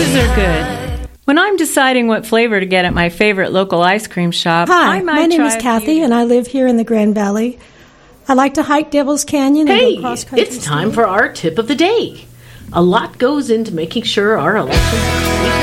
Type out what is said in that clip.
Those are good. When I'm deciding what flavor to get at my favorite local ice cream shop, Hi, I might my name is try a Kathy, few- and I live here in the Grand Valley. I like to hike Devil's Canyon and Hey, go cross-country it's time skiing. for our tip of the day. A lot goes into making sure our elections